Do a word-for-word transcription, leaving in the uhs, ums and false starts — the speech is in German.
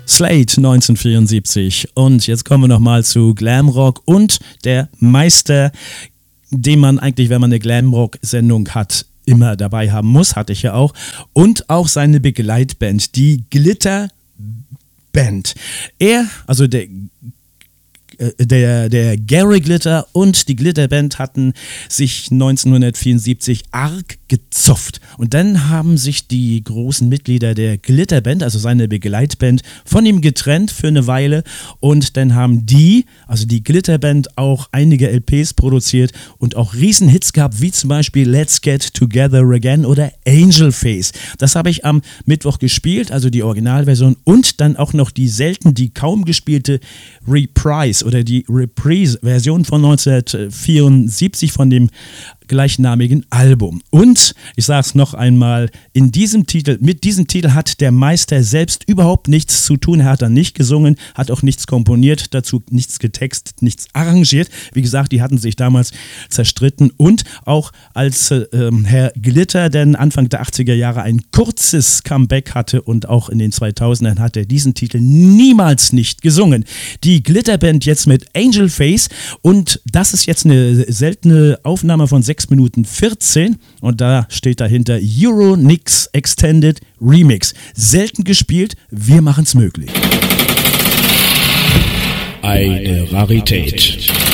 Slade neunzehnhundertvierundsiebzig. Und jetzt kommen wir nochmal zu Glamrock und der Meister, den man eigentlich, wenn man eine Glamrock-Sendung hat, immer dabei haben muss, hatte ich ja auch. Und auch seine Begleitband, die Glitter Band. Er, also der Der, der Gary Glitter und die Glitterband hatten sich neunzehnhundertvierundsiebzig arg gezofft. Und dann haben sich die großen Mitglieder der Glitterband, also seine Begleitband, von ihm getrennt für eine Weile. Und dann haben die, also die Glitterband, auch einige L Ps produziert und auch Riesenhits gehabt, wie zum Beispiel Let's Get Together Again oder Angel Face. Das habe ich am Mittwoch gespielt, also die Originalversion und dann auch noch die selten, die kaum gespielte Reprise oder die Reprise-Version von neunzehnhundertvierundsiebzig von dem gleichnamigen Album. Und, ich sage es noch einmal, in diesem Titel, mit diesem Titel hat der Meister selbst überhaupt nichts zu tun. Er hat dann nicht gesungen, hat auch nichts komponiert, dazu nichts getextet, nichts arrangiert. Wie gesagt, die hatten sich damals zerstritten und auch als äh, Herr Glitter, der Anfang der achtziger Jahre ein kurzes Comeback hatte und auch in den zweitausendern hat er diesen Titel niemals nicht gesungen. Die Glitterband jetzt mit Angel Face und das ist jetzt eine seltene Aufnahme von sechs Minuten vierzehn und da steht dahinter Euronix Extended Remix. Selten gespielt, wir machen's möglich. Eine Rarität.